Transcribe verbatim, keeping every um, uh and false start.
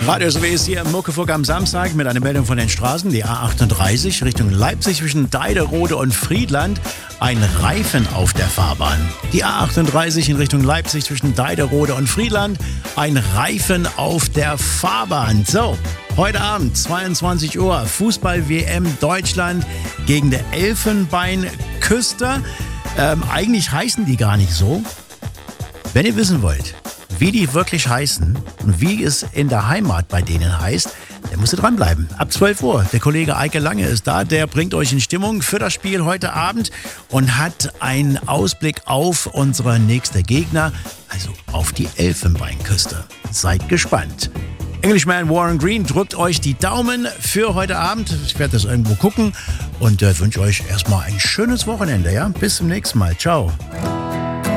Radio S W ist hier im Muckefuck am Samstag mit einer Meldung von den Straßen. Die A achtunddreißig Richtung Leipzig zwischen Deiderode und Friedland. Ein Reifen auf der Fahrbahn. Die A achtunddreißig in Richtung Leipzig zwischen Deiderode und Friedland. Ein Reifen auf der Fahrbahn. So, heute Abend, zweiundzwanzig Uhr, Fußball-W M Deutschland gegen der Elfenbeinküste. Ähm, eigentlich heißen die gar nicht so. Wenn ihr wissen wollt, wie die wirklich heißen und wie es in der Heimat bei denen heißt, dann müsst ihr dranbleiben. Ab zwölf Uhr, der Kollege Eike Lange ist da, der bringt euch in Stimmung für das Spiel heute Abend und hat einen Ausblick auf unsere nächste Gegner, also auf die Elfenbeinküste. Seid gespannt. Englishman Warren Green drückt euch die Daumen für heute Abend. Ich werde das irgendwo gucken und äh, wünsche euch erstmal ein schönes Wochenende. Ja? Bis zum nächsten Mal. Ciao.